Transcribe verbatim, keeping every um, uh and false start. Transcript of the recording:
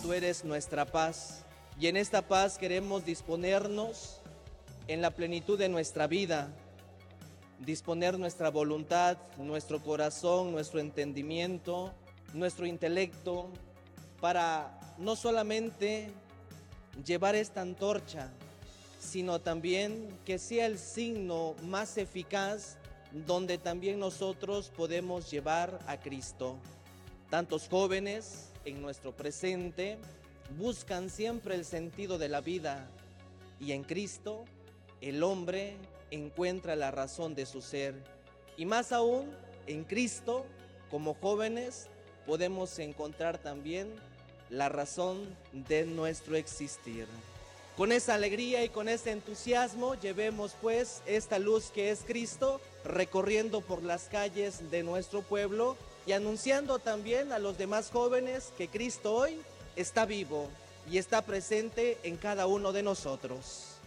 tú eres nuestra paz, y en esta paz queremos disponernos en la plenitud de nuestra vida, disponer nuestra voluntad, nuestro corazón, nuestro entendimiento, nuestro intelecto, para no solamente llevar esta antorcha, sino también que sea el signo más eficaz donde también nosotros podemos llevar a Cristo. Tantos jóvenes en nuestro presente buscan siempre el sentido de la vida, y en Cristo el hombre encuentra la razón de su ser. Y más aún, en Cristo, como jóvenes, podemos encontrar también la razón de nuestro existir. Con esa alegría y con ese entusiasmo, llevemos pues esta luz que es Cristo, recorriendo por las calles de nuestro pueblo y anunciando también a los demás jóvenes que Cristo hoy está vivo y está presente en cada uno de nosotros.